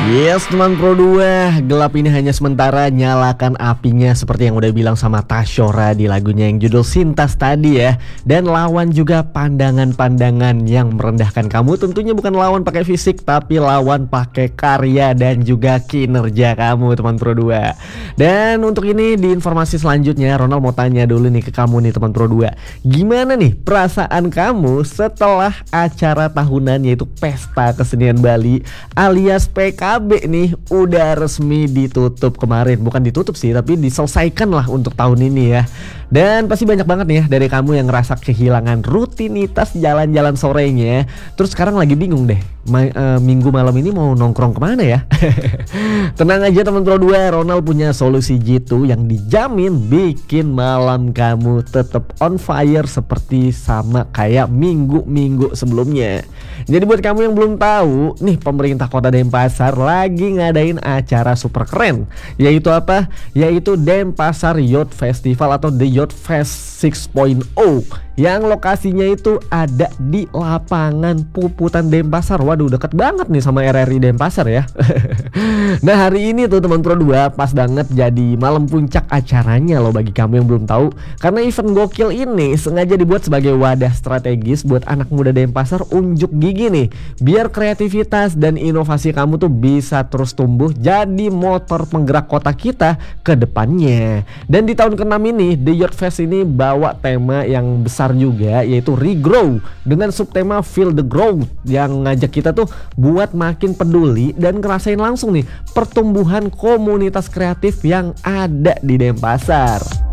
Yes teman Pro 2, gelap ini hanya sementara, nyalakan apinya seperti yang udah bilang sama Tasyora di lagunya yang judul Sintas tadi ya. Dan lawan juga pandangan-pandangan yang merendahkan kamu. Tentunya bukan lawan pakai fisik, tapi lawan pakai karya dan juga kinerja kamu teman Pro 2. Dan untuk ini di informasi selanjutnya, Ronald mau tanya dulu nih ke kamu nih teman Pro 2. Gimana nih perasaan kamu setelah acara tahunan yaitu Pesta Kesenian Bali alias PKB nih udah resmi ditutup kemarin. Bukan ditutup sih, tapi diselesaikan lah untuk tahun ini ya. Dan pasti banyak banget nih ya dari kamu yang ngerasa kehilangan rutinitas jalan-jalan sorenya. Terus sekarang lagi bingung deh, minggu malam ini mau nongkrong kemana ya? Tenang aja teman Pro 2, Ronald punya solusi jitu yang dijamin bikin malam kamu tetap on fire seperti sama kayak minggu-minggu sebelumnya. Jadi buat kamu yang belum tahu, nih pemerintah Kota Denpasar lagi ngadain acara super keren. Yaitu apa? Yaitu Denpasar Youth Festival atau The Youth Fest 6.0 yang lokasinya itu ada di lapangan Puputan Denpasar. Waduh, deket banget nih sama RRI Denpasar ya. Nah hari ini tuh teman Pro 2 pas banget jadi malam puncak acaranya loh bagi kamu yang belum tahu. Karena event gokil ini sengaja dibuat sebagai wadah strategis buat anak muda Denpasar unjuk gigi nih, biar kreativitas dan inovasi kamu tuh bisa terus tumbuh jadi motor penggerak kota kita ke depannya. Dan di tahun ke-6 ini The Youth Fest ini bawa tema yang besar juga, yaitu Regrow dengan subtema Feel the Growth yang ngajak kita tuh buat makin peduli dan ngerasain langsung nih pertumbuhan komunitas kreatif yang ada di Denpasar.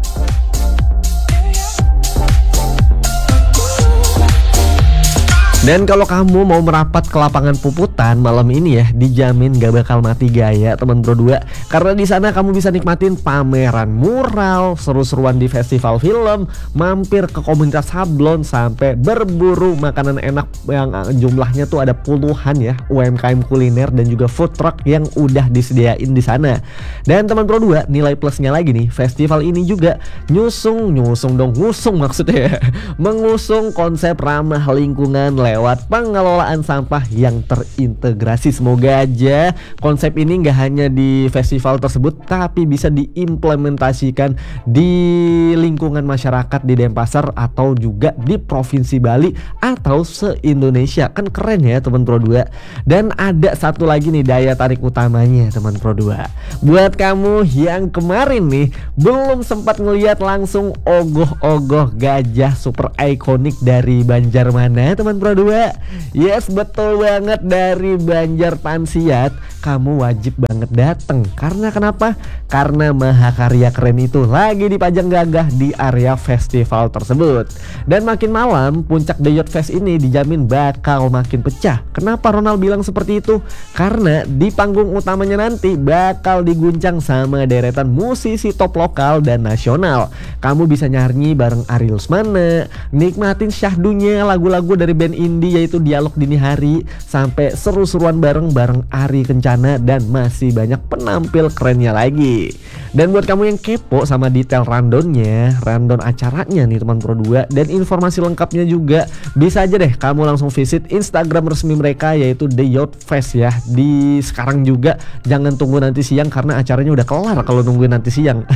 Dan kalau kamu mau merapat ke lapangan Puputan malam ini ya, dijamin gak bakal mati gaya teman Pro 2. Karena di sana kamu bisa nikmatin pameran mural, seru-seruan di festival film, mampir ke komunitas sablon, sampai berburu makanan enak yang jumlahnya tuh ada puluhan ya UMKM kuliner dan juga food truck yang udah disediain di sana. Dan teman Pro 2, nilai plusnya lagi nih, festival ini juga mengusung konsep ramah lingkungan lewat pengelolaan sampah yang terintegrasi. Semoga aja konsep ini gak hanya di festival tersebut, tapi bisa diimplementasikan di lingkungan masyarakat di Denpasar atau juga di Provinsi Bali atau se-Indonesia. Kan keren ya teman Pro 2. Dan ada satu lagi nih daya tarik utamanya teman Pro 2. Buat kamu yang kemarin nih belum sempat ngeliat langsung ogoh-ogoh gajah super ikonik dari Banjarmana teman Pro 2. Yes, betul banget, dari Banjar Pansiat. Kamu wajib banget dateng. Karena kenapa? Karena mahakarya keren itu lagi dipajang gagah di area festival tersebut. Dan makin malam puncak The Youth Fest ini dijamin bakal makin pecah. Kenapa Ronald bilang seperti itu? Karena di panggung utamanya nanti bakal diguncang sama deretan musisi top lokal dan nasional. Kamu bisa nyanyi bareng Ari Lusmana, nikmatin syahdunya lagu-lagu dari band indie yaitu Dialog Dini Hari, sampai seru-seruan bareng Ari Kencana dan masih banyak penampil kerennya lagi. Dan buat kamu yang kepo sama detail rundown acaranya nih teman Pro 2 dan informasi lengkapnya juga, bisa aja deh kamu langsung visit Instagram resmi mereka yaitu The Youth Fest ya. Di sekarang juga, jangan tunggu nanti siang karena acaranya udah kelar kalau nungguin nanti siang.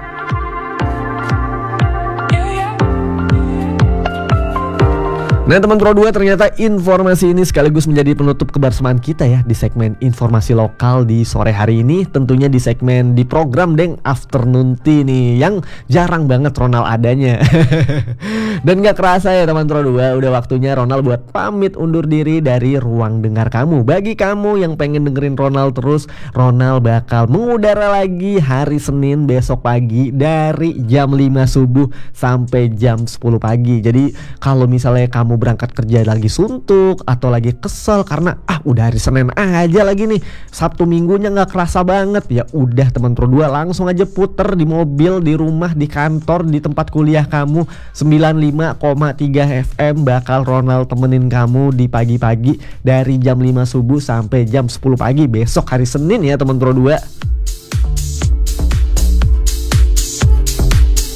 Nah teman Pro 2, ternyata informasi ini sekaligus menjadi penutup kebersamaan kita ya di segmen informasi lokal di sore hari ini. Tentunya di segmen di program Deng Afternoon Tea nih yang jarang banget Ronald adanya. Dan gak kerasa ya teman Pro 2, udah waktunya Ronald buat pamit undur diri dari ruang dengar kamu. Bagi kamu yang pengen dengerin Ronald terus, Ronald bakal mengudara lagi hari Senin besok pagi dari jam 5 subuh sampai jam 10 pagi. Jadi kalau misalnya kamu berangkat kerja lagi suntuk atau lagi kesel karena udah hari Senin aja lagi nih, Sabtu Minggunya nggak kerasa banget, ya udah teman Pro 2 langsung aja puter di mobil, di rumah, di kantor, di tempat kuliah kamu. 95,3 FM bakal Ronald temenin kamu di pagi-pagi dari jam 5 subuh sampai jam 10 pagi besok hari Senin ya teman Pro 2.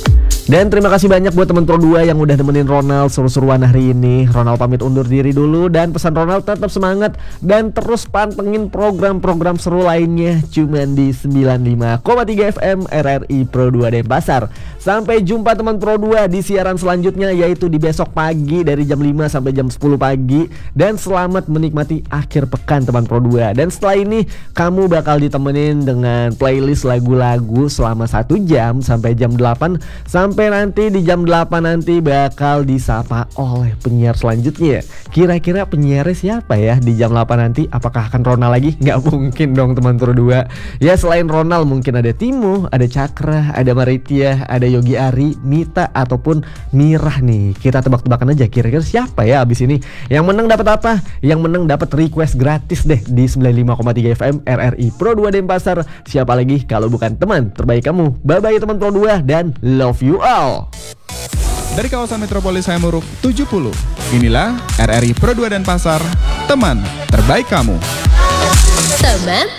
Dan terima kasih banyak buat teman Pro 2 yang udah nemenin Ronald seru-seruan hari ini. Ronald pamit undur diri dulu, dan pesan Ronald tetap semangat dan terus pantengin program-program seru lainnya cuman di 95,3 FM RRI Pro 2 Denpasar. Sampai jumpa teman Pro 2 di siaran selanjutnya, yaitu di besok pagi dari jam 5 sampai jam 10 pagi. Dan selamat menikmati akhir pekan teman Pro 2. Dan setelah ini kamu bakal ditemenin dengan playlist lagu-lagu selama 1 jam sampai jam 8. Sampai nanti di jam 8 nanti bakal disapa oleh penyiar selanjutnya. Kira-kira penyiarnya siapa ya di jam 8 nanti? Apakah akan Ronald lagi? Nggak mungkin dong teman Pro 2. Ya selain Ronald mungkin ada Timo, ada Cakra, ada Maritia, ada Yogi Ari, Mita ataupun Mirah nih. Kita tebak-tebakan aja kira-kira siapa ya abis ini. Yang menang dapat apa? Yang menang dapat request gratis deh di 95,3 FM RRI Pro 2 Denpasar. Siapa lagi kalau bukan teman terbaik kamu. Bye-bye teman Pro 2 dan love you all. Dari kawasan Metropolis Hayamuruk 70, inilah RRI Pro 2 Denpasar, teman terbaik kamu. Teman